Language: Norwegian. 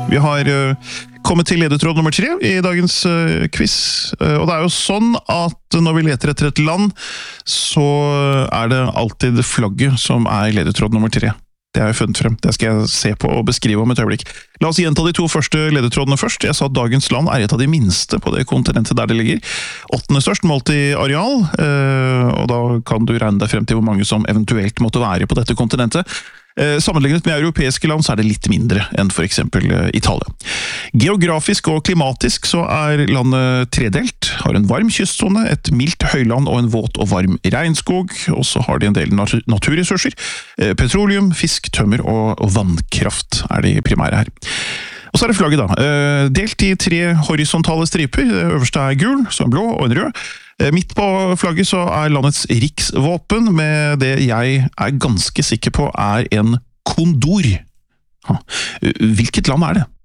Vi har kommet til ledetråd nummer 3 i dagens quiz, og det jo sånn at når vi leter etter et land, så det alltid flagget som ledetråd nummer 3. Det har jeg funnet frem. Det skal jeg se på og beskrive om et øyeblikk. La oss gjenta de 2 første ledetrådene først. Jeg sa at dagens land et av de minste på det kontinentet der det ligger. 8. størst målt i areal, og da kan du regne deg frem til hvor mange som eventuelt måtte være på dette kontinentet. Sammenlignet med europeiske land så det litt mindre enn for eksempel Italia. Geografisk og klimatisk så landet tredelt, har en varm kystzone, et mildt høyland og en våt og varm regnskog, og så har de en del naturressurser, petroleum, fisk, tømmer og vannkraft de primære her. Og så det flagget da, delt i 3 horisontale striper, det øverste gul, så en blå og en rød. Midt på flagget så landets riksvåpen med det jeg ganske sikker på en kondor. Hvilket land det?